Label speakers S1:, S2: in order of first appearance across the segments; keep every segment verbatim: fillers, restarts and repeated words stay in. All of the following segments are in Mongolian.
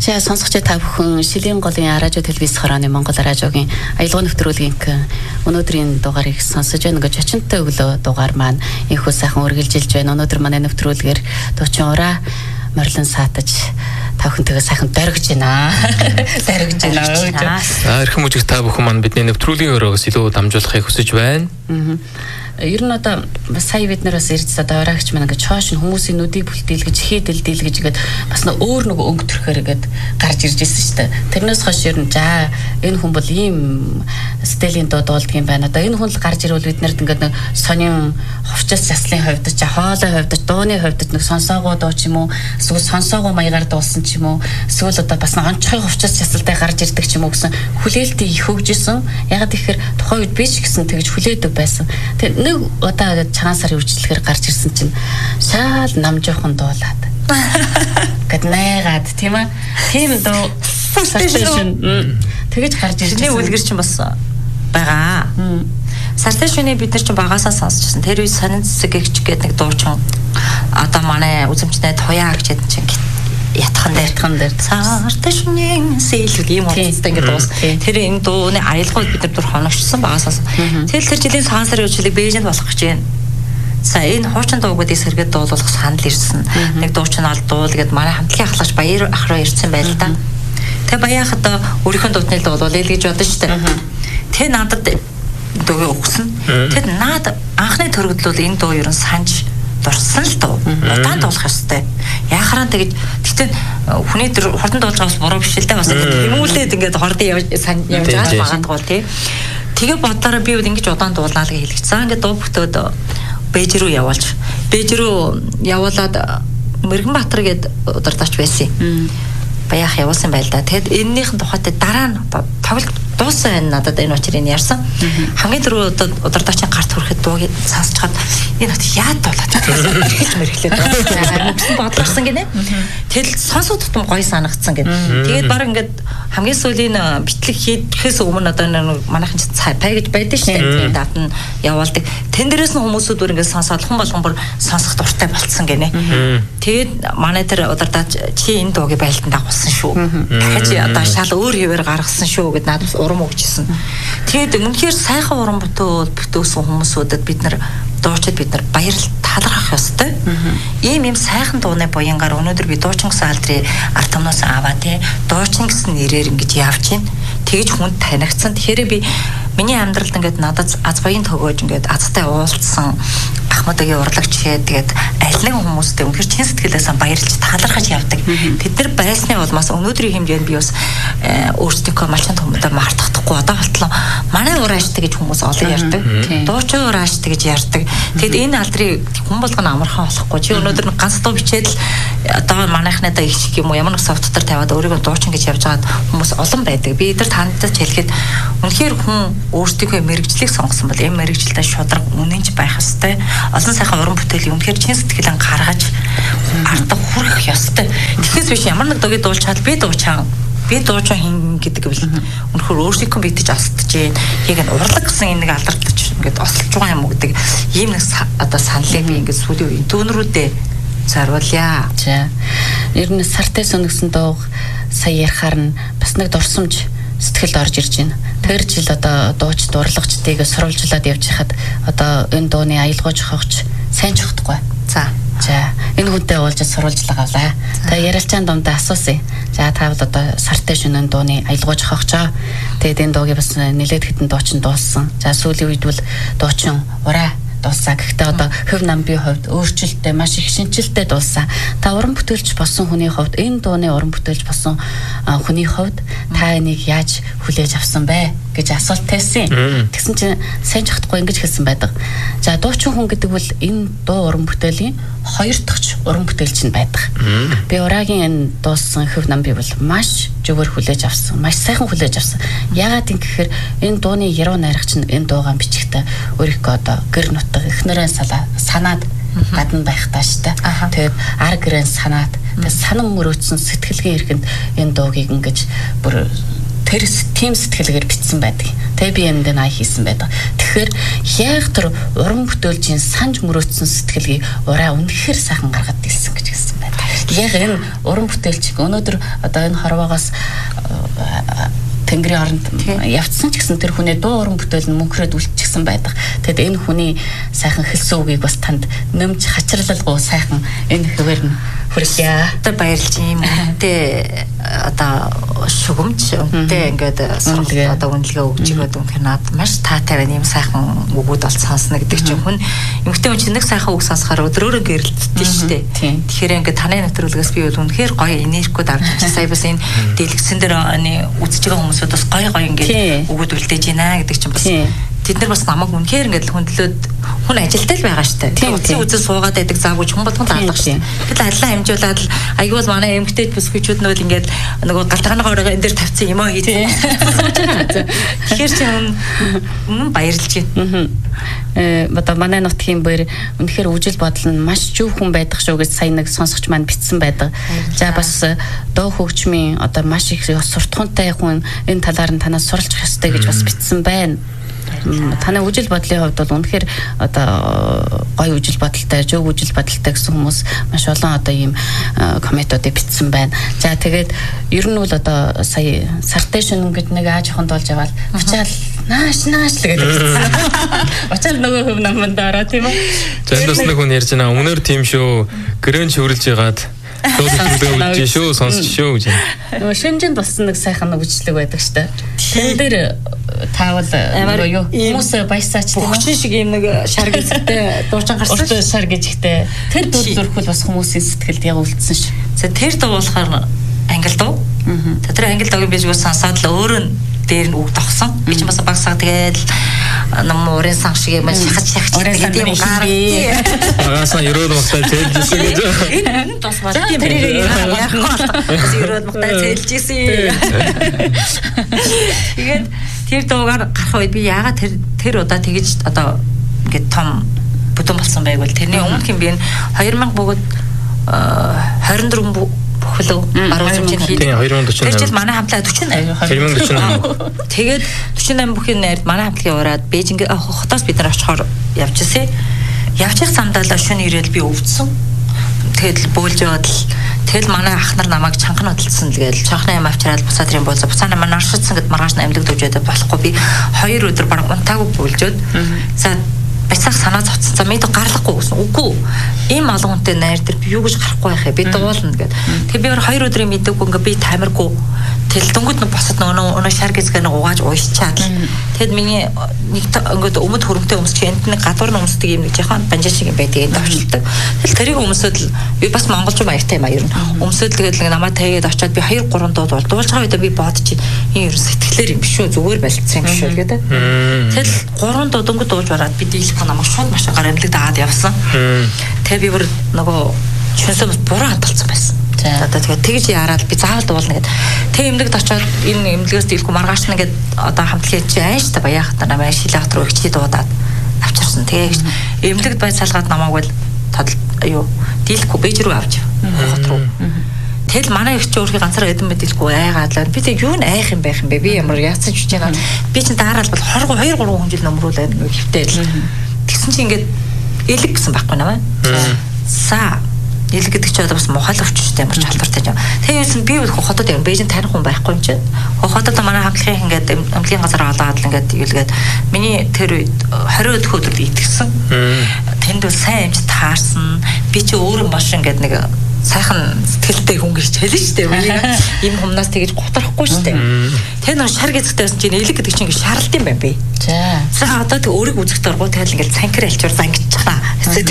S1: За сонсогч та бүхэн Шилийн голын радио телевиз хорооны Монгол радиогийн аялал нэвтрүүлгийн өнөөдрийн дугаарыг сонсож байна гэж очинтой өглөө дугаар маань инхүү сайхан үргэлжилж байна. Өнөөдөр манай нэвтрүүлгээр дуучин ураа морлон саатаж та бүхэнтэйгээ сайхан дөргиж байна. Дөргиж байна.
S2: За эрхэм мужиг та бүхэн маань бидний нэвтрүүлгийн өрөөгөөс илүү дамжуулахыг хүсэж байна.
S1: Аа. Ер нь одоо сая бид нар бас ирж одоо ораагч маань ингээд чоошин хүмүүсийн нүдийг бүлтээлгэж хийдэл дийлгэж ингээд бас нэг өөр нэг өнгө төрхөөр ингээд гарч ирж ирсэн шүү дээ. Тэрнээс хойш ер нь за энэ хүн бол ийм стилийн дуу дуулдаг юм байна. Одоо энэ хүн л гарч ирвэл бид нарт ингээд нэг сонин хувцас яслын хувьд ч хоолой хувьд ч дууны хувьд нэг сонсоогоо дуу ч юм уу эсвэл сонсоогоо маягаар дуулсан ч юм уу эсвэл одоо бас нэг онцгой хувцас ясалтай гарч ирдэг ч юм уу гэсэн хүлээлтийг их өгжсэн. Ягаад гэхээр тухайн үед би ч гэсэн тэгж хүлээдэг байсан. Тэр нэг удаа цагаан сарын үржлэхээр гарч ирсэн чинь шаал нам жоохон дуулаад гэд найгаад тийм аа тийм дуу сарташн тэгэж гарч ирсэн.
S3: Шинэ үлгэр чинь бас байгаа. Сарташны бид нар чинь багасаа сонсчихсан. Тэр үе сонин цэцэг гэгч гэдэг нэг дуучин одоо манай үзэмжтэй туяа гэж ядсан чинь ятхан дээр ятхан дээр сарташны сэлүүд юм уу гэдэг дуус. Тэр энэ дууны аялгыг бид нар дур хоногчсон багасаа. Тэгэл тэр жилийн цагаан сарын үржлийг Бээжинд болох гэж байна. За энэ хуучин дуугуудыг сэргээд дуулуулах санал ирсэн. Нэг дуучин ол дуул гэд манай хамтлагийн ахлагч Баяр ах руу ирсэн байл та. Тэгээ Баяр ах одоо өөрийнхөө дуудныг дуулуул гэж бодсон шүү дээ. Тэ надад дууг өгсөн. Тэд наад анхны төрөгдлөл энэ дуу ерөн санаж дурсан л дуу. Удаан дуулах ёстой. Яхараа тэгэж тэгтээ хүний төр хурдан дуулж байгаас буруу биш л дээ бас хэмүүлээд ингээд хордын явж явж байгаа магадгүй тий. Тэгээ бодлороо би үл ингэж удаан дуулнаа л гэж хэлчих. За ингээд дуу бүтөөд Бээж рүү явуулж. Бээж рүү явуулаад Мэргэнбаатар гээд удирдахч байсан юм. Баяах явуулсан байл да. Тэгэд энэнийхэн тухайд дараа нь тоглолт дууссан байна надад энэ учрыг ярьсан. Хамгийн түрүү удирдагчийн гарт хүрэхэд дууг сонсож чад энэ хот яад болоод хэлж мэрхлээд байгаа. Мөксөн бодлогсон гинэ. Тэгэл сонсох тутам гоё санагдсан гин. Тэгээд баг ингээд хамгийн сүүлийн битлэг хийхээс өмнө одоо манайхан цай пай гэж байдаг шүү дээ. Дат нь явуулдаг. Тэн дээрээс нь хүмүүсүүд бүр ингээд сонсоод хон болгон бүр сонсох дуртай болцсон гинэ. Тэгээд манай тэр удирдагч чи энэ дуугийн байлтанд дагуулсан шүү. Дахиж одоо шал өөр хэвээр гаргасан шүү гэд надад урам өгчсэн. Тэгээд үнэхээр сайхан урам бүтөөл бүтөөсөн хүмүүсүүдэд бид нар дуучид бид нар баярлал талархах ёстой. Ийм ийм сайхан дууны буянгаар өнөөдөр би дуучин гэсэн алдрын арт түмнээс аваа тий. Дуучин гэсэн нэрээр ингэж явж гин. Тэгж хүнд танигдсан. Тэгэхээр би миний амьдралд ингээд надад аз баян төгөөж ингээд азтай уулзсан Ахмадгийн урлагч тэгээд аль нэг хүмүүстэй үнэхээр чин сэтгэлээсээ баярлж талархаж явдаг. Тэд нар байсны улмаас өнөөдрийн хэмжээнд би бас өөрсдийнхөө малчин хүмүүстээ мартахдаггүй одоо болтлоо манай урааштай гэж хүмүүс олон ярьдаг. Дуучин урааштай гэж ярьдаг. Тэгэд энэ алдрыг хүн болгоно амархан болохгүй. Чи өнөөдөр ганц дуу бичээд л одоо манайхны да их шиг юм уу ямар нэг софт дотор тавиад өөрийгөө дуучин гэж явж байгаад хүмүүс олон байдаг. Би эдгээр тандаж хэлэхэд үнэхээр хүн өөрсдийнхөө мэрэгжлийг сонгосон бол энэ мэрэгжилдээ шудраг үнэнч байх ёстой. Олон сайхан уран бүтээлийн үнэхээр чин сэтгэлэн гаргаж ардах хүрэх ёстой. Тэгэхээс биш ямар нэг дууг дуулчаад би дуучаа би дуучаа хин гэдэг бол үнэхээр өөрсдийнхөө битэж астж जैन яг нь урлаг гэсэн энэ нэг алдарч ингээд ослж байгаа юм уу гэдэг ийм нэг одоо саналыг би ингээд сүүлийн үеийн түүнрүүдээ зориулъя.
S1: За. Ер нь сартай сонигсон дууг сая ярихаар нь бас нэг дурсамж сэтгэлд орж ирж байна. Тэр жил одоо дууч дурлагчдыг сурвалжлаад явж хахад одоо энэ дууны аялгау жохогч сайн жохдохгүй.
S3: За.
S1: За энэ хүнтэй уулзаж сурвалжлага авлаа. Тэгээ ярилцаан дундаа асуусан. За та бол одоо сартай шөнийн дууны аялгау жохогчоо. Тэгээд энэ дуугийг бас нэлээд хэдэн дуучин дуулсан. За сүүлийн үед бол дуучин ураа дуулсан. Гэхдээ одоо хөв намбын хувьд өөрчлөлттэй маш их шинжилтэй дуулсан. Та уран бүтээлч болсон хүний хувьд энэ дууны уран бүтээлч болсон хүний хувьд та энийг яаж хүлээж авсан бэ гэж асуулт тавьсан. Тэгсэн чинь сайн жахтахгүй ингэж хэлсэн байдаг. За дуучин хүн гэдэг бол энэ дуу уран бүтээлийн хоёр дахь уран бүтээлч нь байдаг. Би ураагийн энэ дуулсан хөв намбыг бол маш зөвөр хүлээж авсан. Маш сайхан хүлээж авсан. Яагаад юм гэхээр энэ дууны яруу найрагч нь энэ дуугаа бичихдээ өөрийнхөө одоо гэр нутаг эхнэрээ санаад гадна байх тааштай. Тэгээд ар гэрэн санаад тэгээд санан мөрөөдсөн сэтгэлгээ ирэхэнд энэ дуугийг ингэж бүр тэр тим сэтгэлгээр бичсэн байдаг. Тэгээ би энэ дэна хийсэн байдаг. Тэгэхээр яг тэр уран бүтээлчийн санж мөрөөдсөн сэтгэлгийг ураа үнэхээр сайхан гаргаад ирсэн гэж хэлсэн байдаг. Яг энэ уран бүтээлч өнөөдөр одоо энэ хорвоогоос Тэнгэрийн оронд явцсан ч гэсэн тэр хүний дуу уран бүтээл нь мөнхрөөд үлдчихсэн байдаг. Тэгэд энэ хүний сайхан хэлсэн үгийг бас танд нэмж хачирлалгүй сайхан энэ хэвээр нь хүргье.
S3: Одоо баярлж юм. Тэ одоо шугамж үнтэй ингээд сургал одоо үнэлгээ өгч өгöd үнхээр над маш таатай байна. Ийм сайхан үгүүд бол сонсно гэдэг чинь хүн эмэгтэй хүн чинь нэг сайхан үг сонсохоор өдрөөрөө гэрэлтдэж штэ. Тэгэхээр ингээд таны нэвтрүүлгээс би үнэхээр гоё энергиуд авч чи сая бас энэ дэлгэцэн дээр үзэж байгаа хүмүүсүүд бас гоё гоё ингээд үгүүд үлдээж байна гэдэг чинь бас тэд нар бас намайг үнэхээр ингээд хөндлөөд хүн ажилтай л байгаа штэ. Утсын үзэл суугаад байдаг заагүй хүн болгонд алга штэ. Тэгэл аллаа хэмжүүлээд аягүй бол манай эмгтээд бүс хүчүүд нь бол ингээд нөгөө галтганыгоо энэ дээр тавьсан юм аа хийдэг. Тэгэхээр чи өмнө баярлж байна.
S1: Э одоо манай нутгийн бэр үнэхээр үжил бодол нь маш зөв хүн байдаг шүү гэж сая нэг сонсогч маань бичсэн байдаг. За бас доо хөгжмийн одоо маш их суртахуунтай хүн энэ талаар нь танаас суралцах ёстой гэж бас бичсэн байна. Таны үжил бодлын хувьд бол үнэхээр одоо гоё үжил бодолтой, зөв үжил бодолтой гэсэн хүмүүс маш олон одоо ийм комментуудыг бичсэн байна. За тэгээд ер нь бол одоо сая сартай шөнө гэдэг нэг ааж аханд болж аваад учаал нааш нааш л гэдэг. Учаал нөгөө хөв наманд ороо тийм үү?
S2: Зөндөөс нэг хүн ярьж байна. Өмнөр тийм шүү. Гэрэн чөвөрлж ягаад төгөлдөө үжиж шүү, сонсч шүү гэж.
S1: Нөгөө шимжинд болсон нэг сайхан үжлэг байдаг штэ. Тэн дээр таавал юу хүмүүс баясаач тийм
S3: хөгжин шиг юм нэг шар гэжтэй дуучан гарсан
S1: шүү. Шар гэжтэй. Тэр дуу зөрхөл бас хүмүүсийн сэтгэлд яг үлдсэн ш.
S3: За тэр дуу болохоор англи дуу. Тэр англи дуугийн бижгөө сонсоод л өөр нь дээр нь үг тогсон. Би ч бас багсаа тэгэл ном уурын сан шиг юм шахаж шахаж гэдэг юм гар.
S2: Агаасаа ерөөд мохтой цээлжсэн гэж.
S3: Энэ бас баг тийм ярих гол. Ерөөд мохтой цээлжсэн. Тэгээд тэр дуугаар гарах үед би яагаад тэр тэр удаа тэгэж одоо ингээд том бүтэн болсон байвал тэрний өмнөх юм би энэ хоёр мянга бүгд хорин дөрвөн бүхлөө баруун зэмжин хийдэг. Тэр жил манай хамтлаа дөрвөн
S2: дөрвөн.
S3: Тэгээд дөрвөн восемь бүхний найрд манай хамтлагийн ураад Бээжинг хотоос бид нар очихоор явж ирсэн. Явчих замдаа л шөнө ирээл би өвдсөн. Тэгэл бөөлж яваад л тэгэл манай ах нар намайг чанхан хөдөлсөн л гээл чанхны юм авчираад буцаад ирэн болоо. Буцаа намайг наршицсан гэд маргааш нь амьдаг дүүжээд болохгүй би хоёр өдөр баг унтаагүй бөөлжөөд за бацаах санаа зовцсон. За мэд гарлахгүй гэсэн. Үгүй. Ийм олон хүнтэй найр дээр би юу гэж гарахгүй байхаа. Би дуулна гэд. Тэгээ би хоёр өдрийн мэдээгүй ингээ би тамиргүй. Тэл дөнгөд нь босод нөө өнөө шар гэсгээ нэг угааж уйчаад. Тэгэд миний нэг ингээд өмд хөрөмтэй өмсч энд нэг гадуур нь өмсдөг юм нэг жоохон банжаа шиг юм байдаг. Энд авчилдаг. Тэгэл тэрийг өмсөд л би бас монголч маягтай юм аа ер нь. Өмсөд л гээд нэг намаа тайгээд очиад би хоёр гурван дууд бол дуулж байгаа үед би бодчих. Энэ ер нь сэтгэлээр юм биш үү? Зүгээр байлцсан юм биш үү гэдэг. Тэгэл гурван дууд дөнгөд дуулж бараад би дийлэх намайг шууд машинаар амьдлаг дагаад явсан. Тэгээ би бүр нөгөө чөнсөс буруу хаталцсан байсан. Одоо тэгээд тэгж яраад би заавал дуулна гэд. Тэг эмнэлэгт очиод энэ эмнэлгээс дийлэхгүй маргааш нь ингээд одоо хамтлагийн чи ааш та баяхад намайг шилэхт рүү ихчий дуудаад авчирсан. Тэгэж эмнэлэгт бай салгаад намайг бол юу дийлэхгүй бэж рүү авч хот руу. Тэгэл манай их чи өөрхий ганцаараа эдэн мэдээлэхгүй айгаад л би тэг юу н айх юм байх юм бэ? Би ямар яатсан ч гэж байна. Би чинь даараал бол хорго хоёр гурван хүн жил нөмрүүлээд нэг хөвтэй л. Тэгсэн чи ингээд элэг гэсэн байхгүй наа. За элэг гэдэг чи одоо бас мухал өвчтэй ямар ч халдвартай юм. Тэгээс би хотод юм Бээжин тарих хүн байхгүй юм чинь. Хотод манай хамтлагийн ингээд амтлагийн газар олоод л ингээд илгээд миний тэр үед хорин өдөхөд итгэсэн. Тэнд бол сайн амжилт таарсан. Би чи өөрөө маш ингээд нэг сайхан сэтгэлтэй хүн гэж хэлсэн шүү дээ. Ийм humнаас тэгэж готорхгүй шүү дээ. Тэр нэг шар гэцэгтэй байсан чинь элэг гэдэг чинь ингэ шарлт юм байна би. За. За одоо тэг өөрийг үзэх дургуй тэгэл ингэ цанкэр альчуур зангиж чана.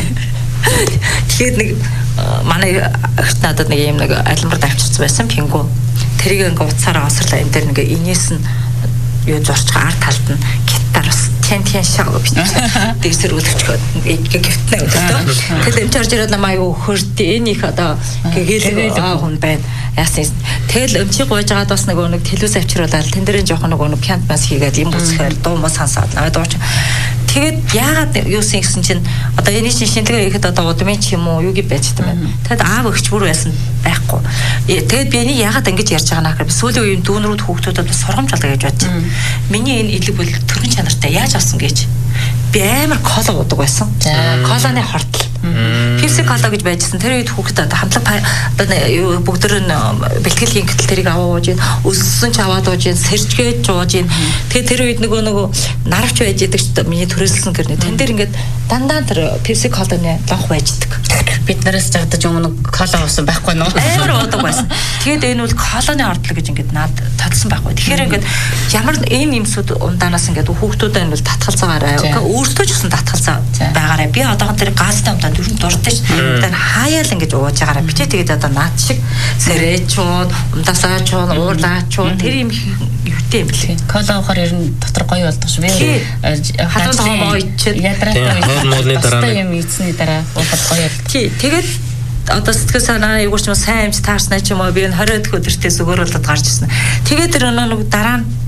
S3: Тэгээд нэг манай агт надад нэг юм нэг альмар давчирсан байсан пингу. Тэрийг ингэ уцаараа осрлаа энэ дээр нэг инээс нь юу зорч арт талд нь гитар бас тэн тэн шаг бичсэн. Дэсэр үлчгээд гифтнэ өдөртөө. Тэгэл эмч орж ирээд намайг хөрд энэ их одоо гээл хүн байна. Яасан. Тэгэл эмчи гойж агаад бас нөгөө нэг телевиз авчруулаад тэн дээрээ жоохон нөгөө нэг пиант бас хийгээд юм бүсгээр дуу мос хансаад наваа дууч. Тэгээд яагаад юусэн гэсэн чинь одоо энэ чинь шинэлгээ ихэд одоо удмын ч юм уу юу гэж байж байгаа юм. Тэгэд аав өгч бүр байсан байхгүй. Тэгэд би энийг яагаад ингэж ярьж байгаа наа гэхээр сүүлийн үеийн дүүнрүүд хүүхдүүдэд бас сургамж алга гэж бодчих. Миний энэ элэг бол төрийн чанартай яаж авсан гэж би амар кола уудаг байсан. Коланы хортол. Пепси Пепсикола гэж байжсэн. Тэр үед хүүхэд хамтлаг одоо бүгдэр нь бэлтгэл хийн гэтэл тэрийг аваад ууж, өссөн ч аваад ууж, сэржгээд жууж. Тэгээ тэр үед нөгөө нөгөө наравч байж идэг ч миний төрөлсөн гэрнэ. Тэн дээр ингээд дандаа тэр Пепсиколаны лонх байждаг.
S1: Бид нараас жагдаж өмнө кола уусан байхгүй нөө.
S3: Амар уудаг байсан. Тэгээд энэ бол колоны ордлог гэж ингээд наад татсан байхгүй. Тэгэхээр ингээд ямар энэ юмсууд ундаанаас ингээд хүүхдүүдээ энэ бол татгалзаагаарай. Өөртөө ч гэсэн татгалзаа байгаарай. Би одоохон тэр газтай умдаа дөрөв дуртай ш. Тэр хаяал ингэж ууж байгаарай. Би тэгээд одоо наад шиг сэрээчүүд, умдасаа чуун, уурлаа чуун тэр юм юутэй юм бэлээ.
S1: Кола уухаар ер нь дотор гоё болдог ш. Би
S3: хадгалж байгаа ичээд
S2: хормоны дараа
S1: юм ийцний дараа уухад гоё болдог.
S3: Тий, тэгээд одоо сэтгэл санаа юу ч юм сайн юмч таарснаа ч юм уу би энэ хорой дэх өдөртөө зүгээр болоод гарч ирсэн. Тэгээд тэр нэг дараа нь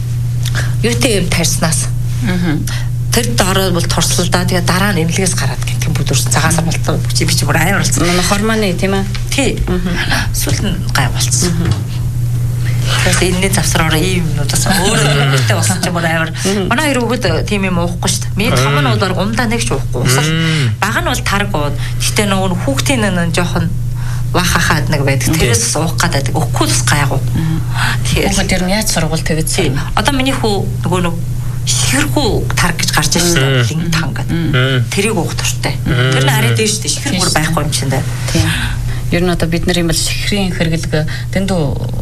S3: юутэй юм тарьснаас. Аа. Тэр дараа бол турсалдаа тэгээд дараа нь эмнэлгээс гараад гинтгэн бүдүүрсэн цагаан самбалтаа бичи бичи бүр аяар болсон.
S1: Хормоны тийм ээ.
S3: Тий. Аа. Сүүлд нь гай болцсон. Тэгэхээр энэний завсраараа ийм юмнуудаас өөрөө өөртөө болсон ч юм уу аяар. Манай хоёр хүүхэд тийм юм уухгүй шүү дээ. Миний том нь бол умдаа нэг ч уухгүй. Усал. Бага нь бол тарг ууд. Гэтэ нөгөө хүүхдийн нэг жоохон вахахад нэг байдаг. Тэрээс уух гадаад өгөхгүй бас гайгүй. Тэгэхээр
S1: тэр нь яаж сургууль тэгсэн.
S3: Одоо миний хүү нөгөө нэг шихэргүй тарг гэж гарч ирж байна. Линк тангад. Тэрийг уух дуртай. Тэр нь арай дээш дээ. Шихэр бүр байхгүй юм чинь дээ. Тийм.
S1: Ер нь одоо бид нар юм бол шихрийн хэрэглэг дэндүү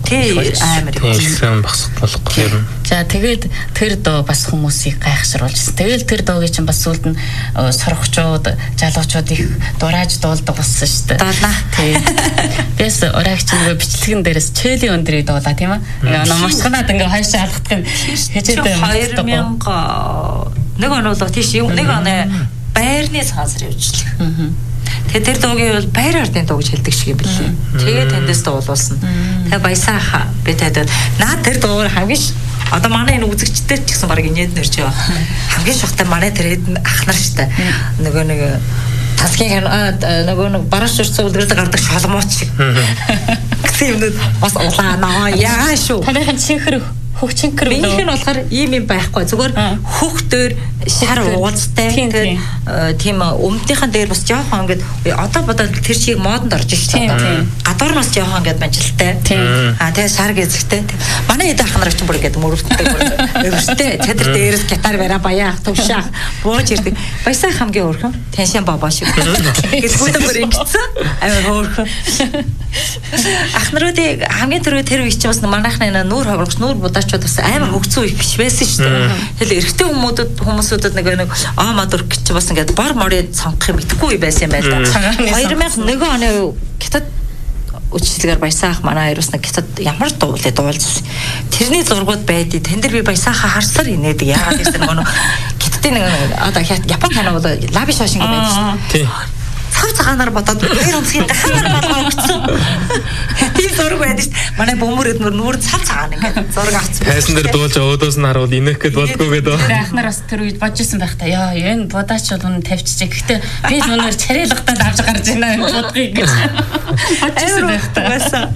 S3: амар
S2: их багсах болохгүй юм.
S1: За тэгээд тэр доо бас хүмүүсийг гайхшруулжсэн. Тэгэл тэр доогийн чинь бас сүлд нь соргочууд, жалуучууд их дурааж дуулдаг болсон шүү дээ.
S3: Дуулна.
S1: Тийм. Бэс ораагч нэг бичлэгэн дээрээс чэлийн өндрийг дуулаа тийм ээ. Ингээ машганаад ингээ хойшоо алхах юм хичээд
S3: хоёр мянга нэг он болоо тийш нэг он байрны цаазар явжлаа. Аа. Тэгээ тэр дуугийн бол байр ардын дуу гэж хэлдэг шиг юм билээ. Тэгээ тэндээс дуулуулсан. Тэгээ баясаа би тэгээд наад тэр дуугаар хамгийн одоо манай энэ үзэгчтэй ч гэсэн баг инээд нэрч байгаа. Хамгийн шахтай манай тэр ах нар штэ. Нөгөө нэг тасгийн нөгөө нэг бараш урцсан үлгэрдэг гардаг шолмооч шиг. Гэсэн юмнууд бас улаанаа яа шүү.
S1: Танайхан чихэр хөгчинкэр
S3: үү? Минийх нь болохоор ийм юм байхгүй. Зүгээр хөхтөр шар уулзтай. Тэгээд тийм өмдийнхэн дээр бас жоохон ингээд одоо бодоод тэр чиг модонд орж штэ. Гадуур нас жоохон ингээд банжилтай. Аа тэгээд шар гэзэгтэй. Манай эдэн ах нар ч бүр ингээд мөрөвддөг өрөвстэй. Чадар дээрээс гитар бариа баяа төвшаах бууж ирдэг. Баясаа хамгийн өөрхөн тэншин бабаа шиг. Гэтэл бүдэмөр ингэсэн. Амар хөөрхөн. Ах наруудыг хамгийн түрүү тэр үе чинь бас манайхны нүүр хаврагч нүүр будаач бас амар хөгцөө их биш байсан шүү дээ. Тэгэл эрэгтэй хүмүүдэд хүмүүсүүдэд нэг нэг аа мадур гэж бас ингээд бор морыг сонгох юм итгэхгүй байсан юм байна. хоёр мянга нэг оны гитад үчлэгээр баясаах манай хоёроос нэг гитад ямар дуулаа дуулсан. Тэрний зургууд байдیں۔ Тэн дээр би баясаахаа харсаар инээдэг. Яагаад гэсэн нэг гитдийн нэг одоо Япон кино бол лаби шошинг байдаг шүү дээ. Цав цагаанаар бодоод хоёр онцгийн дахиад болгоо өгсөн. Тийм зураг байдаг шүү дээ. Манай бөмбөр эдмөр нүүр цав цагаан ингээд зураг авчихсан.
S2: Тайсан дээр дуулж өөдөөс нь харуул инех гээд болдгоо гэдэг.
S1: Ах нар бас тэр үед бодож исэн байх та. Яа, энэ будаач бол үнэ тавьчихжээ. Гэхдээ би нүнээр чарэлгатад авч гарч байна энэ будгийг гэж. Бодож исэн байх та.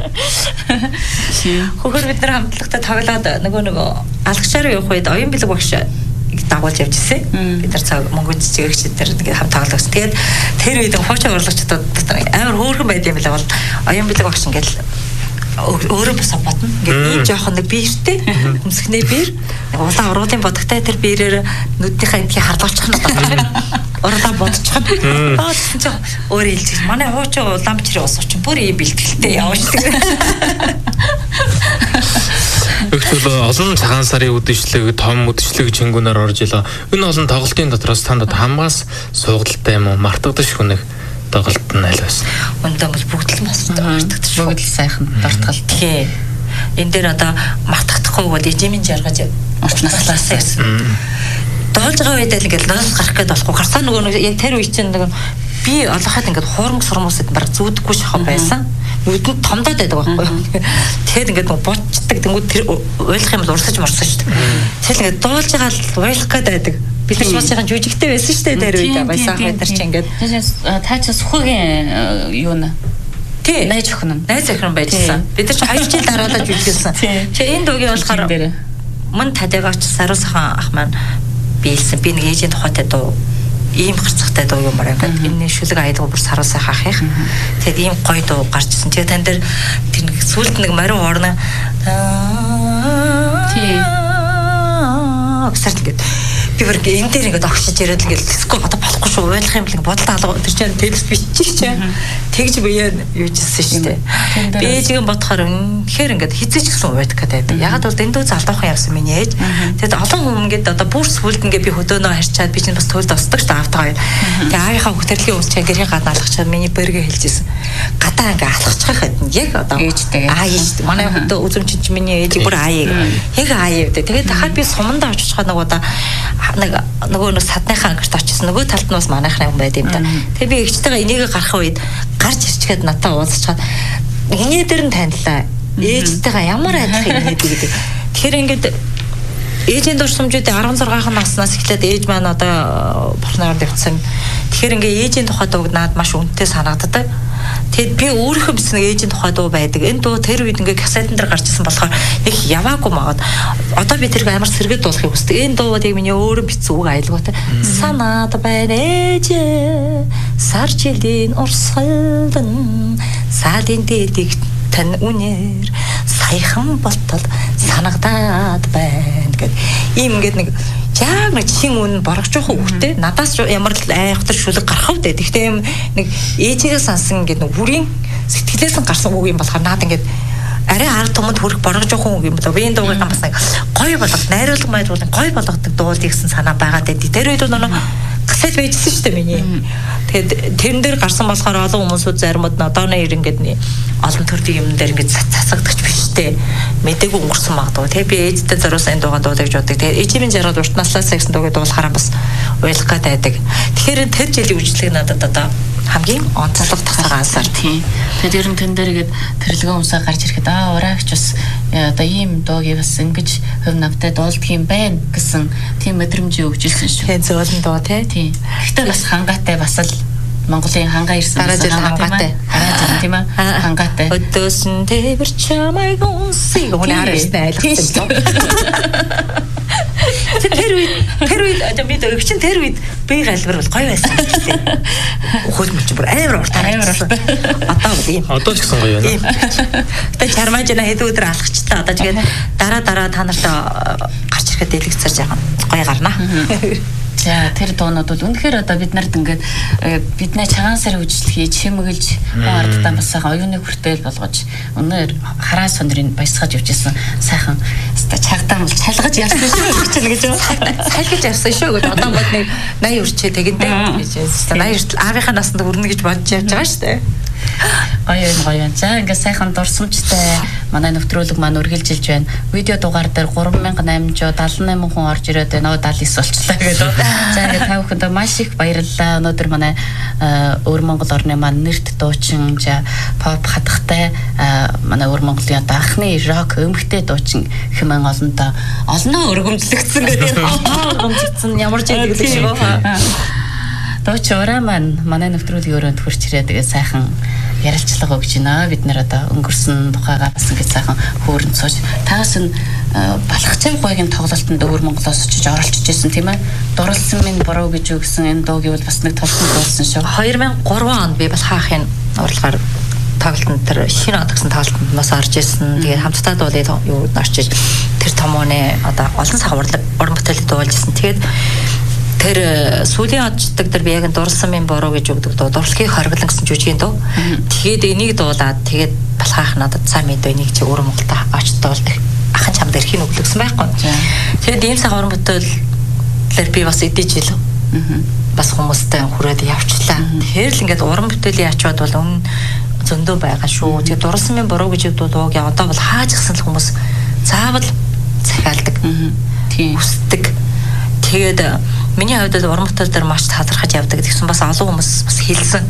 S3: Хөхөр бид нар хамтлагтай тоглоод нөгөө нөгөө алгачаар явах үед оюун бэлэг багш дагуулж явж ирсэн. Бид нар цаг мөнгөнд чигэгчд тэр нэг хамт тоглосон. Тэгээд тэр үед хуучаа урлагчдад амар хөөрхөн байд юм билээ бол оюун бэлэг багш ингээл өөрөө бас бодно. Ингээд ийм жоохон нэг биертэй өмсгний биер. Улаан уруудын бодогтай тэр биерээр нүднийхээ эдгийг харлуулчих нь байна. Уралаа бодчих. Аа тийм ч өөрөө хэлчих. Манай хуучаа улаан бичрээ ус очих. Бүр ийм бэлтгэлтэй явуулдаг.
S2: Өөрөлдөө олон цагаан сарын үдшилэг, том үдшилэг чингүүнээр орж илаа. Энэ олон тоглолтын дотроос танд хамгаас суугдaltaй юм уу? Мартагдаж хүнэх тоглолт нь аль байсан?
S3: Өндөө бол бүгд л мартагдаж шүү.
S1: Бүгд л сайхан дортгол.
S3: Тий. Энд дээр одоо мартагдахгүй бол эжимэн жаргаж орчнослаас ирсэн. Доолж байгаа үед л ингээд ноос гарах гээд болохгүй. Гарсаа нөгөө яг тэр үе чинь нэг би олоход ингээд хуурмаг сурмуусад баг зүудггүй шахав байсан. Нүдэнд томдоод байдаг байхгүй юу. Тэгэхэд ингээд нөгөө бочдаг тэнгууд тэр ойлгох юм бол урсаж морсон шүү дээ. Тэгэл ингээд дуулж байгаа л ойлгох гээд байдаг. Бид нар шуусхийн жүжигтэй байсан шүү дээ тэр үед баясаа хайдар чи ингээд.
S1: Та ч сухагийн юу нэ?
S3: Тий.
S1: Найз охин.
S3: Найз охин байжсан. Бид нар ч хоёр жил дараалал жүжиглсэн. Чи энэ дуугийн болохоор мөн тадагаач саруусхан ах маань биелсэн. Би нэг ээжийн тухайтай дуу ийм гарцтай дуу юмар ингээд энэ шүлэг аялал бүр саруу сайхан ах их. Тэгээд ийм гоё дуу гарч ирсэн. Тэгээд тань дээр тэр сүлд нэг мариу орно.
S1: Тий.
S3: Гэсэрт ингээд би бүр энэ дээр ингээд огшиж ирээд ингээд диско одоо болохгүй шүү ойлгох юм бэл бодолтой алга тэр чинь текст биччих чинь тэгж бие юу жисэн шүү дээ. Би ээжигээ бодохоор үнэхээр ингээд хизээч гэсэн уйдах гэдэг. Ягаад бол дэндүү залуухан явсан миний ээж. Тэгэд олон хүн ингээд одоо бүр сүлд ингээд би хөдөөнөө харьчаад би чинь бас төлд осдог шүү дээ автаа. Тэгээ аавынхаа хөтөрлөгийн үс чинь гэрийн гадна алхачаад миний бэргээ хэлжсэн. Гадаа ингээд алхачих хэдэн яг одоо
S1: ээжтэйгээ
S3: аа ээж манай хөдөө үзэмчин чинь миний ээж бүр аа яг аа гэдэг. Тэгээд дахиад би сумандаа очиж байгаа нэг удаа нэг нөгөө нэг садныхаа ангирт очсон нөгөө талд нь бас манайхны хүн байд юм да. Тэгээ би эгчтэйгээ энийг гарах үед гарч ирчгээд надад уулзчихад эний дээр нь танилаа. Ээжтэйгээ ямар адилхан инээд гэдэг. Тэгэхээр ингээд ээжийн дурсамжуудын арван зургаан наснаас эхлээд ээж маань одоо бурхнаар дэвцсэн. Тэгэхээр ингээд ээжийн тухай дууг наад маш үнэтэй санагддаг. Тэгэд би өөрийнхөө бичсэн ээжийн тухай дуу байдаг. Энэ дуу тэр үед ингээд кассетн дээр гарч ирсэн болохоор нэг яваагүй магад. Одоо би тэрийг амар сэргээд дуулахыг хүсдэг. Энэ дууг миний өөрөө бичсэн үг айлгуутай. Санаад байна ээжээ сар жилийн урсгалдан саадын дэдэг тань үнээр саяхан болтол санагдаад байна гэд. Ийм ингээд нэг яг нэг чин үн боргож явах үгтэй надаас ямар л айхтар шүлэг гарах вэ. Тэгтээ нэг ээжигээ сансан ингээд нэг бүрийн сэтгэлээс нь гарсан үг юм болохоор наад ингээд арай ард түмэнд хүрэх боргож явах үг юм болоо. Вийн дуугийн бас нэг гоё болгох, найруулга майруулга гоё болгодог дуулт гэсэн санаа байгаа дээ. Тэр үед нөгөө кассет байжсэн шүү дээ миний. Тэгээд тэрэн дээр гарсан болохоор олон хүмүүсүүд заримуд одооны ир ингээд олон төрлийн юм дээр ингээд цацагдчих биш дээ. Мэдээгүй өнгөрсөн магадгүй. Тэгээ би ээжтэй зориулсан энэ дуугаа дуулаж боддог. Тэгээ ээжийн жаргал урт наслаас гэсэн дуугаа дуулахаараа бас ойлгох гээд байдаг. Тэгэхээр тэр жилийн үжилэг надад одоо хамгийн онцлог тасараа ансаар
S1: тийм. Тэгээд ер нь тэн дээр ингээд тэрлэгэн усаа гарч ирэхэд аа ураагч бас одоо ийм дууг бас ингэж хөв навтай дуулдаг юм байна гэсэн тийм мэдрэмжийг өгчилсэн шүү.
S3: Тэгээ зөөлөн дуу тий.
S1: Гэхдээ бас хангаатай бас л Монголын хангаа ирсэн
S3: дараа жил хангаатай.
S1: Дараа тийм ээ хангаатай.
S3: Өдөөсөн тэвэр чамайг унсыг өнөө харсан айлгсан. Тэр үед тэр үед одоо бид өгчин тэр үед би галбар бол гоё байсан гэсэн. Хөлмөлч бүр амар урт амар урт. Одоо ийм.
S2: Одоо ч гэсэн гоё байна.
S3: Тэгээ чармаажна хэд өдөр алхачлаа. Одоо тэгээд дараа дараа та нартай гарч ирэхэд дэлгэцэрж яах гоё гарна.
S1: За тэр дуунууд бол үнэхээр одоо бид нарт ингээд бидний цагаан сар үжилхий чимэглж ардтаа бас сайхан оюуны хүртэл болгож өнөр хараа сондрын баясгаж явжсэн сайхан өста чагтаа бол чалгаж явсан шүү гэж гэж
S3: цайлгаж явсан шүү гэж одоо бод нэг наяа үрчээ тэгэнтэй гэж өста наяа үртэл аавынхаа насанд хүрнэ гэж бодож явж байгаа шүү дээ.
S1: Гоё гоё. За ингээд сайхан дурсамжтай манай нэвтрүүлэг маань үргэлжилж байна. Видео дугаар дээр гурван мянга найманчуу даалан найман хүн орж ирээд байна. даалан девять болчлаа гэдэг. За ингээд та бүхэнд маш их баярлалаа. Өнөөдөр манай өвөр Монгол орны маань нэрт дуучин за pop хатгатай манай өвөр Монголын анхны рок өмгтэй дуучин хэмээн олонтоо олноо өргөмжлөгдсөн гэдэг. Өргөмжлөгдсөн ямар ч яадаг л шүү. Дууч ураа маань манай нэвтрүүлгийн өрөөнд хурч ирээ тэгээ сайхан ярилцлага өгч байна. Бид нэр одоо өнгөрсөн тухайгаа бас ингэ сайхан хөөрөнд сууж таас нь балхацын гойгийн тоглолтод өвөр Монголоос очиж оролцож ирсэн тийм ээ. Дурлсан минь буруу гэж өгсөн энэ дууг бол бас нэг толгойд дуулсан шүү.
S3: хоёр мянга гурван онд би бас хаахын урлагаар тоглолтод тэр шинэ од гэсэн тоглолтод бас орж ирсэн. Тэгээд хамтдаа дуулаад юу орчиж тэр томооны одоо олон сар урлаг уран бүтээлд дуулж ирсэн. Тэгээд тэр сүүлийн одчдаг тэр би яг дурлсан минь буруу гэж өгдөг дуу дурлахыг хорглон гэсэн жүжигийн дуу. Тэгээд энийг дуулаад тэгээд балхаах надад цаа мэдээ энийг чи өөрөө Монголд очиж дуулдаг. Ахын чамд эрхийн өглөгсөн байхгүй. Тэгээд ийм цаг уран бүтээлээр би бас эдэж жил бас хүмүүстэй хүрээд явчлаа. Тэгэхээр л ингээд уран бүтээлийн ачаад бол өмнө зөндөө байгаа шүү. Тэгээд дурлсан минь буруу гэж өгдөг дууг одоо бол хааж гисэн л хүмүүс заавал захиалдаг. Тийм хүсдэг. Тэгээд миний хувьд уран бүтээл дээр маш талархаж явдаг гэсэн бас олон хүмүүс бас хэлсэн.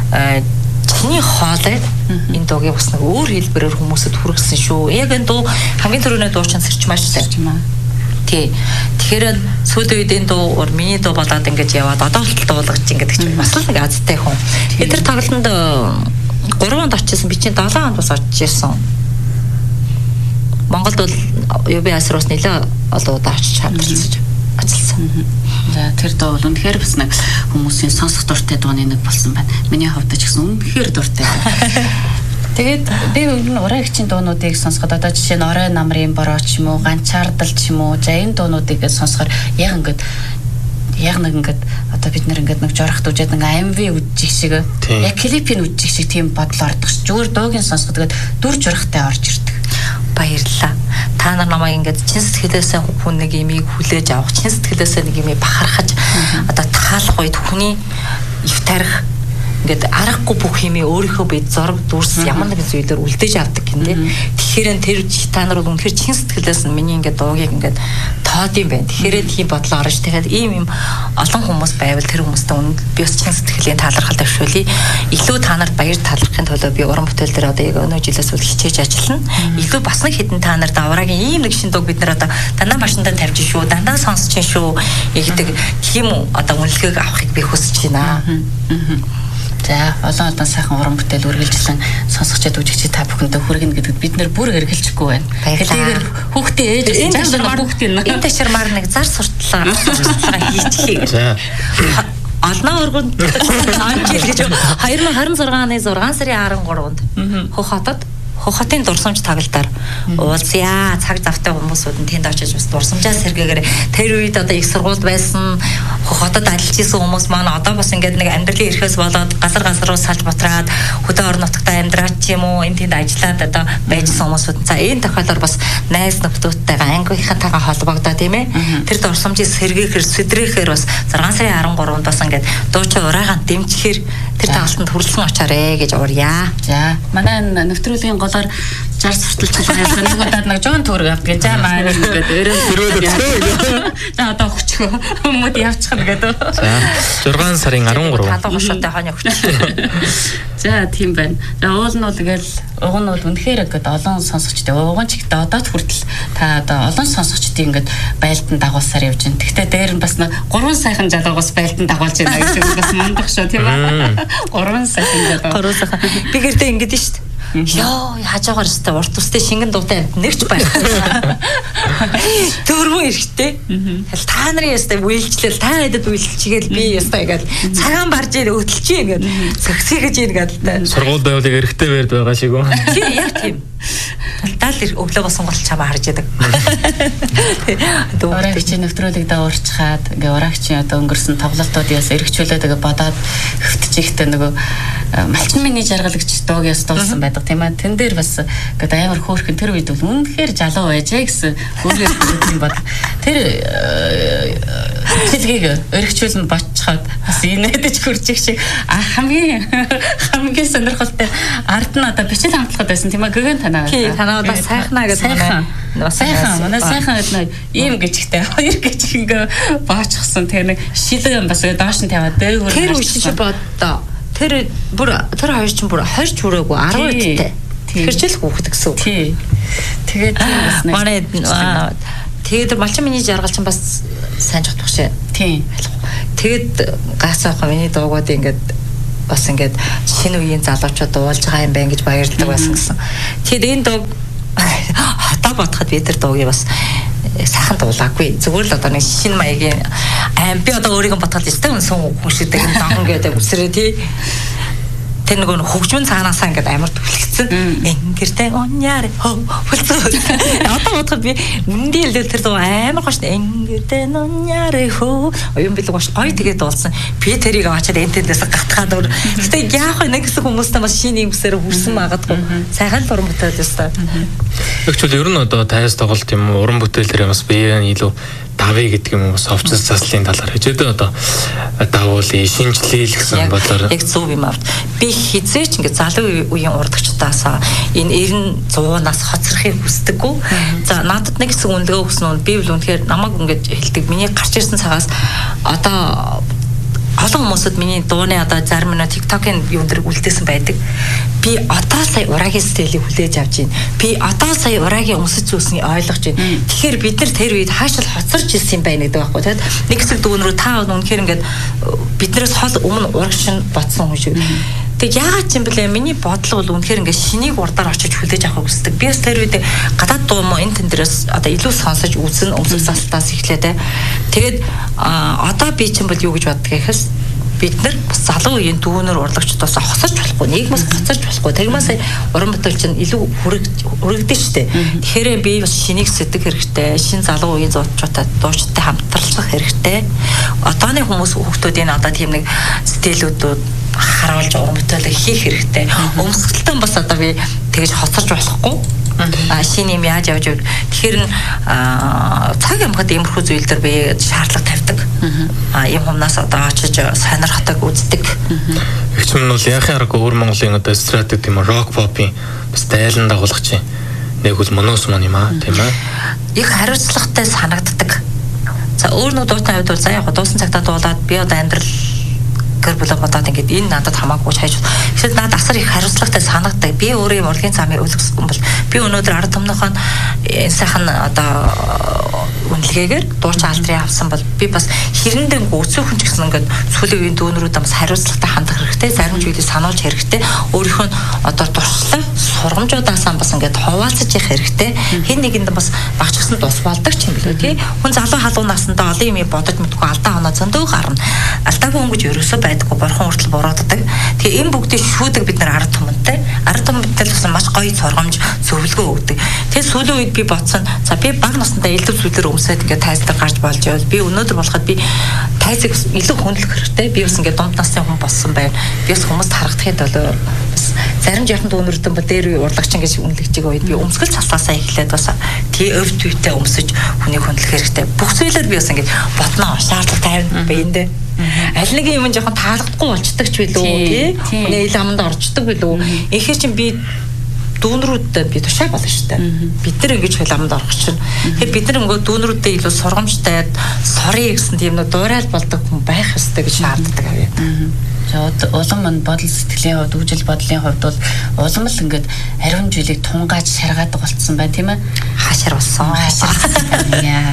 S3: Чиний хоолой энэ дуугийн бас нэг өөр хэлбэрээр хүмүүсэд хүргэсэн шүү. Яг энэ дуу хамгийн түрүүний дуу чинь сэрчмаш сэрчмаа. Тий. Тэгэхээр сүүлийн үед энэ дуу миний дуу болоод ингэж яваад одоо л дуулгаж ингэж чинь бас л нэг азтай хүн. Тэр тоглолтод гурван онд очижсэн би чинь долоон онд бас очиж ирсэн. Монголд бол ю би эс-роос нэлээ олон удаа очиж хамтарсан. Ажилласан.
S1: За тэр дуу бол үнэхээр бас нэг хүмүүсийн сонсох дуртай дууны нэг болсон байна. Миний хувьд ч гэсэн үнэхээр дуртай. Тэгээд би ураагчийн дуунуудыг сонсоход одоо жишээ нь Орой намрын бороо ч юм уу, Ганчаардал ч юм уу, за энэ дуунуудыг сонсохоор яг ингээд яг нэг ингээд одоо бид нэр ингээд нэг жорохт үжээд нэг эм ви үжих шиг яг клипийн үжих шиг тийм бодол ордог ш. Зүгээр дуугийн сонсоход тэгээд дүр жорохтой орж ирдэг.
S3: Баярлалаа. Та нар намайг ингээд чин сэтгэлээсээ хүн нэг имийг хүлээж авах, чин сэтгэлээсээ нэг имийг бахархаж одоо таалах үед хүний ив тарих ингээд аргагүй бүх юмээ өөрийнхөө бие зураг дүрс ямар нэгэн зүйлээр үлдээж авдаг гинэ. Тэгэхээр тэр та нар бол үнэхээр чин сэтгэлээс нь миний ингээд дуугийг ингээд тоод юм байна. Тэгэхээр тийм бодлоо орж тэгээд ийм юм олон хүмүүс байвал тэр хүмүүстээ үнэ би бас чин сэтгэлийн талархал тавьшуулъя. Илүү та нарт баяр талархахын тулд би уран бүтээл дээр одоо яг өнөө жилээс үл хичээж ажиллана. Илүү бас нэг хэдэн та нарт авраагийн ийм нэг шин дууг бид нар одоо дандаа машиндаа тавьж шүү, дандаа сонсож шүү гэдэг тийм одоо үнэлгээг авахыг би хүсэж байна. За олон олон сайхан уран бүтээл үргэлжлэн сонсогчдод үжигчид та бүхэндээ хүргэнэ гэдэгт бид нэр бүр эргэлжихгүй байна. Тэгэхээр хүүхдээ ээж энэ хүүхдээ энэ ташрамаар нэг зар суртлаа сурталчилгаа хийчихье. За Алнаа өргөнд анжил гэж хоёр мың харин зургааны зургаан сарын харин гурванд Хөх хотод Хөх хотын дурсамж таглалтаар уулзъя. Цаг завтай хүмүүсүүд нь тэнд очиж бас дурсамжаа сэргээгээр тэр үед одоо их сургуульд байсан Хөх хотод ажиллаж исэн хүмүүс маань одоо бас ингээд нэг амьдралын эрхээс болоод газар газар руу салж бутраад хөдөө орон нутгад амьдраад ч юм уу энэ тэнд ажиллаад одоо байжсэн хүмүүсүүд. За энэ тохиолдолд бас найз нөхдөдтэйгээ ангийнхантайгаа холбогдоо тийм ээ. Тэр дурсамжийг сэргээхээр сэдрэхээр бас зургаан сарын харин гурванд бас ингээд дуучаа ураагаан дэмжихээр тэр таалтанд хүрэлцэн очаарэ гэж уурья. За
S1: манай нэвтрүүлгийн голоор жар сурталчилж байгаа нэг удаад нэг жоон төгрөг авдаг. За маа ингээд өрөө за одоо өгчгөө хүмүүд явчихна гэдэг.
S2: За зургаан сарын арван гурав.
S3: Талуу гошоотой хонь өгч.
S1: За тийм байна. За уул нь бол тэгэл уг нь бол үнэхээр ингээд олон сонсогчтой уган ч гэдэг одоо хүртэл та одоо олон сонсогчдын ингээд байлдан дагуулсаар явж байна. Гэхдээ дээр нь бас нэг гурван сайхан жалуугаас байлдан дагуулж байна гэж бас мундах шүү тийм ээ. Гурван сайхан жалуу.
S3: Гурван сайхан. Би гэртээ ингээд нь шүү дээ. Яа, хажаагаар өстэй урт устэй шингэн дуутай нэрч байхгүй. Дөрвөн эрэхтэй. Тэгэл та нарын өстэй үйлчлэл та хэдэд үйлчлчихгээл би өстэй ингээл цагаан барж ийн өтөлч ийн ингээд зөксэй гэж ийн гэдэг.
S2: Сургууль байвлыг эрэхтэй байрд байгаа шиг үү?
S3: Тийм, яг тийм. Дал өглөө босон гол чамаа харж яадаг.
S1: Ураагчийн нэвтрүүлэг даурчхаад ингээ ураагчийн одоо өнгөрсөн тоглолтууд яс эргчүүлээд ингээ бодоод хөвтчихтэй нөгөө малчин миний жаргал гэж дууг яс дуулсан байдаг тийм ээ. Тэн дээр бас ингээ амар хөөрхөн тэр үед бол үнэхээр залуу байжээ гэсэн хөөргөл юм бод. Тэр хэлгийг эргчүүлэн бочхоод бас инээдэж хурчих шиг хамгийн хамгийн сонирхолтой ард нь одоо бичил хамтлагад байсан тийм ээ. Гэгэн танаа.
S3: Танаа бас сайхнаа гэдэг
S1: сайхан. Сайхан, манай сайхан гэдэг ийм гिचгтэй хоёр гिचг ингээ баачсан. Тэр нэг шилэн бас доош нь тавиад дээгүүр.
S3: Тэр үчиж бодоо. Тэр бүр тэр хоёр ч бүр хорж хүрээгүй арав үедтэй. Тэрчл хүүхэд гэсэн үг.
S1: Тий. Тэгээд тийм бас нэг
S3: манай тэгээд малчин миний жаргал чинь бас сайн жохтох шээ.
S1: Тий.
S3: Тэгээд гацаах миний дуугууд ингээд бас ингээд шинэ үеийн залуучууд дуулж байгаа юм байна гэж баярлдаг байсан гэсэн. Тэгээд энэ дуу хата бодоход би тэр дуугийг бас сайхан дуулаагүй. Зүгээр л одоо нэг шинэ маягийн аим би одоо өөрийгөө бодоход өстэй үнсэн хүшигдэг юм дан гэдэг үсрээ тий. Тэр нэг хөгжмөн цаанаасаа ингээд амар түлхсэн. Ингэртэй оньяар хөө болцоо. Одоо бодоход би үндий л тэр дуу амар гош ингэртэй оньяар хөө оюун билэг гош гоё тэгээд дуулсан. Би тэрийг аваачаад энтэндээс гатгаад өөр. Гэтэ яах вэ нэг хэсэг хүмүүстээ бас шинэ юмсээр хүрсэн магадгүй. Сайхан л уран бүтээл өстой.
S2: Тэгвэл ер нь одоо тайс тоглолт юм уран бүтээлээр бас биеэ илүү давэ гэдэг юм уу совчс заслын талаар хичээдээ одоо давуулъя шинжлээл гэсэн бодлоор
S3: яг зөв юм авт би хизээч ингээд залуу үеийн урдагчдаасаа энэ эрен зуунаас хоцрохыг хүсдэггүй. За надад нэг хэсэг үнэлгээ өгсөн нь би бол үнэхээр намайг ингээд хэлдэг миний гарч ирсэн цагаас одоо олон хүмүүсд миний дууны одоо зарим нь TikTok-ын юу дээр үлдээсэн байдаг. Би одоо сая ураагийн стилийг хүлээж авч байна. Би одоо сая ураагийн өмсөж зүйлсийг ойлгож байна. Тэгэхээр бид нар тэр үед хаашаа хоцорч ирсэн юм байна гэдэг байхгүй тийм. Нэг хэсэг дүүнрүү та үнэхээр ингээд биднээс хол өмнө урагш нь ботсон хүн шиг. Тэг яагаад ч юм бэлээ миний бодол бол үнэхээр ингээд шинийг урдаар очиж хүлээж авах хүсдэг. Би бас тэр үед гадаад дуу мó энэ тэн дээрээс одоо илүү сонсож үзэн өмсөх салтаас эхлэе те. Тэгээд одоо би чинь бол юу гэж боддог гэхээс бид нар бас залуу үеийн дүүнэр урлагчдаас хосож болохгүй, нийгмээс буцаж болохгүй. Тэгмээс уран бүтээл чинь илүү хүрэгдэн штэ. Тэгэхээр би бас шинийг сэтгэх хэрэгтэй, шин залуу үеийн зочдтой дуучтай хамтарлах хэрэгтэй. Одооны хүмүүс хүүхдүүдийн одоо тийм нэг стилүүдүүд харуулж уран бүтээлээ хийх хэрэгтэй. Өмсгөлтөө бас одоо би тэгэж хоцорж болохгүй. А шинэ юм яаж явж вэ? Тэгэхээр цаг ямхад иймэрхүү зүйл төр би шаардлага тавьдаг. А ийм хүмүүс одоо очиж сонирхдаг, үздэг.
S2: Их юм бол яхаа арга өөр Монголын одоо эстрад гэдэг юм рок попын бас дайлан дагуулгач чинь нэг үл моноос мөн юм аа, тийм ээ.
S3: Их хариуцлагатай санагддаг. За өөр нэг дуутны хувьд бол за яг дуусан цагтаа дуулаад би одоо амьдрал гэр бүлээ бодоод ингээд энэ надад хамаагүй хайж. Тэгэхээр надад асар их хариуцлагатай санагддаг. Би өөрөө урлагийн замыг өлгсөн бол би өнөөдөр ард түмнийхэн сайхан одоо үнэлгээгээр дууч алдрын авсан бол би бас хэрэндээ өцөөхөн ч гэсэн ингээд сүүлийн үеийн дүүнрүүдээ бас хариуцлагатай хандах хэрэгтэй. Зарим зүйлийг сануулж хэрэгтэй. Өөрийнхөө одоо туршлага, сургамжуудаасаа бас ингээд хуваалцаж явах хэрэгтэй. Хэн нэгэнд бас багчсан тус болдог ч юм билүү тий. Хүн залуу халуун наснда олон юм бодож мэдгүй алдаа оноо зөндөө гарна. Алдаагүй хүн гэж ерөөсөө байдаггүй, бурхан хүртэл бурууддаг. Тэгээ энэ бүгдийг шүүдэг бид нар ард түмэнтэй. Ард түмэнтэй бас маш гоё сургамж, зөвлөгөө өгдөг. Тэгээ сүүлийн үед би бодсон. За би баг насндаа элдв зүйлээр өмсөд ингээд тайздар гарч болж байвал би өнөөдөр болоход би тайзыг илүү хөндлөх хэрэгтэй. Би бас ингээд дунд насны хүн болсон байна. Би бас хүмүүст харагдахын төлөө бас зарим жоохон дүүнэрдэн ба дээр урлагч ингэж үнэлж байгаа үед би өмсгөл цасаасаа эхлээд бас тий өв төвтэй өмсөж хүнийг хөндлөх хэрэгтэй. Бүх зүйлээр би бас ингээд ботноо шаардлага тавина биендээ. Аль нэг юм жоохон таалагдахгүй болчдаг ч билүү тий. Хүний ил аманд орчдөг билүү. Ихэр чинь би дүүнрүүдэд би тушаа болно шүү дээ. Бид нар ингэж хөл аманд орох чинь. Тэгэхээр бид нар нөгөө дүүнрүүдэд илүү сургамжтай, сорьё гэсэн тийм нэг дуурай болдог хүн байх ёстой гэж шаарддаг авъя.
S1: Улам мань бодол сэтгэлийн хувьд, үжил бодлын хувьд бол улам л ингээд ариун жилийг тунгааж шаргаадаг болцсон байна тийм ээ.
S3: Хашир болсон.
S1: Яа.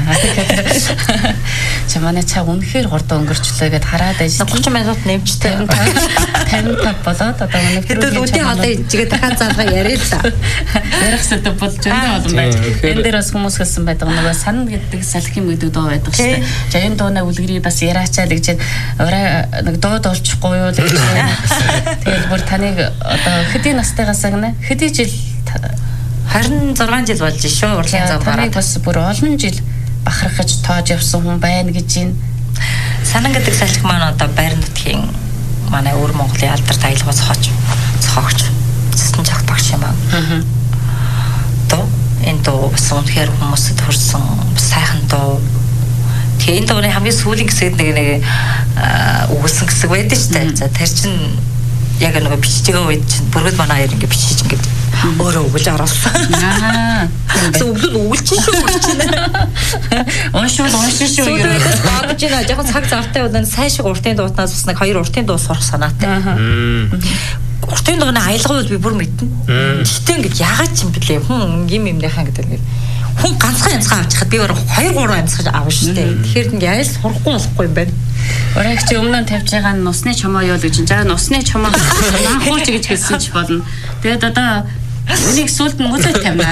S1: Чамаа цаа үнэхээр хурдан өнгөрчлөө гэд хараад ажиллаа.
S3: тридцать минут нэмжтэй.
S1: тавин тав болоод одоо өнөөдөр
S3: хэд үдийн хоолой ижигээ дахиад заалгаа яриалаа.
S1: Ярих сэдв бол зөндөө олон байж. Энэ дээр бас хүмүүс хэлсэн байдаг нөгөө сан гэдэг салхин гэдэг дуу байдаг шүү дээ. За энэ дуунаа үлгэрий бас яриачаа л гэж орой нэг дуу дуулчихгүй юу л гэж. Тэгээд бүр таныг одоо хэдийн настайгаас гэнэ? Хэдий жил
S3: харин зургаан жил болж шүү урлагийн зам гараад.
S1: Таныг бас бүр олон жил бахарх гэж тоож явсан хүн байна гэж байна.
S3: Санан гэдэг салхи маань одоо Байрны нутгийн манай өвөр Монголын алдарт аялгаа цохож цохогч цэцэн жагт багш юм аа. Аа. То энэ дуу бас үнэхээр хүмүүсэд хүрсэн сайхан дуу. Тэгээ энэ дууны хамгийн сүүлийн хэсэгт нэг нэг өгүүлсэн хэсэг байдаг шүү дээ. За тэр чинь яг нэг бичиж байгаа үед чинь бүргэд манай хоёр ингэ бичиж ингэ өөрөө өгүүлж оруулсан. Аа. Зөвлөл өгүүлж шүү чинь.
S1: Уншвал уншин шүү юу.
S3: Бодож байна. Яг цаг завтай бол сайн шиг уртын дуутнаас бас нэг хоёр уртын дуу сурах санаатай. Аа. Уртын дууны аялгаа бол би бүр мэднэ. Гэхдээ ингэ яагаад ч юм блэ хүн юм юмныхаа гэдэг нэг хүн ганцхан янзгаа авч хад би өөр хоёр гурван янзгаа авна шүү дээ. Тэгэхээр ингэ айл сурахгүй болохгүй юм байна.
S1: Оройч чи өмнө нь тавьж байгаа нусны чомоо юу л гэж чинь. За нусны чомоо анхууч гэж хэлсэн ч болно. Тэгээд одоо үнийг сүлд нь мөлөд тавина.